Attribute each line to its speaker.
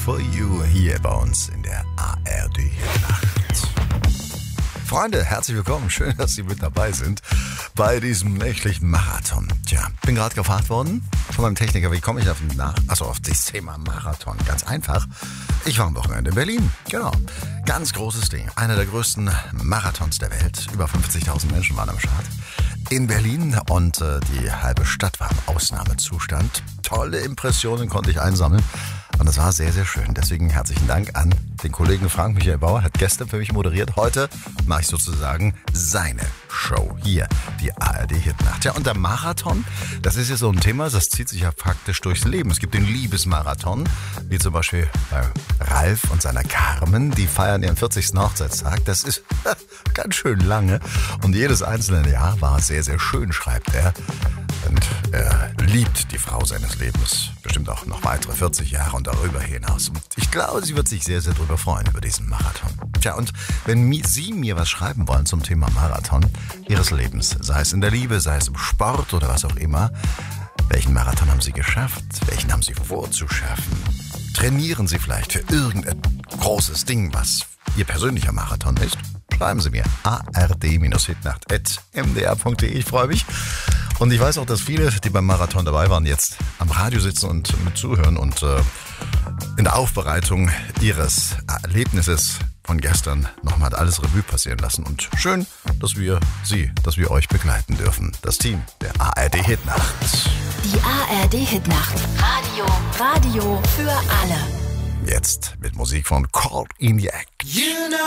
Speaker 1: for You hier bei uns in der ARD Nacht. Freunde, herzlich willkommen. Schön, dass Sie mit dabei sind bei diesem nächtlichen Marathon. Tja, bin gerade gefragt worden von meinem Techniker, wie komme ich auf das Thema Marathon? Ganz einfach. Ich war am Wochenende in Berlin. Genau. Ganz großes Ding. Einer der größten Marathons der Welt. Über 50.000 Menschen waren am Start in Berlin und die halbe Stadt war im Ausnahmezustand. Tolle Impressionen konnte ich einsammeln. Und das war sehr, sehr schön. Deswegen herzlichen Dank an den Kollegen Frank Michael Bauer. Hat gestern für mich moderiert. Heute mache ich sozusagen seine Show hier, die ARD Hitnacht. Ja, und der Marathon, das ist ja so ein Thema, das zieht sich ja faktisch durchs Leben. Es gibt den Liebesmarathon, wie zum Beispiel bei Ralf und seiner Carmen. Die feiern ihren 40. Hochzeitstag. Das ist ganz schön lange. Und jedes einzelne Jahr war sehr, sehr schön, schreibt er. Und er liebt die Frau seines Lebens. Bestimmt auch noch weitere 40 Jahre und darüber hinaus. Und ich glaube, sie wird sich sehr, sehr darüber freuen, über diesen Marathon. Tja, und wenn Sie mir was schreiben wollen zum Thema Marathon Ihres Lebens, sei es in der Liebe, sei es im Sport oder was auch immer, welchen Marathon haben Sie geschafft? Welchen haben Sie vorzuschaffen? Trainieren Sie vielleicht für irgendein großes Ding, was Ihr persönlicher Marathon ist? Schreiben Sie mir ard-hitnacht@mdr.de. Ich freue mich. Und ich weiß auch, dass viele, die beim Marathon dabei waren, jetzt am Radio sitzen und mit zuhören und in der Aufbereitung ihres Erlebnisses von gestern nochmal alles Revue passieren lassen. Und schön, dass wir euch begleiten dürfen. Das Team der ARD Hitnacht.
Speaker 2: Die ARD Hitnacht. Radio für alle.
Speaker 1: Jetzt mit Musik von Caught in the Act.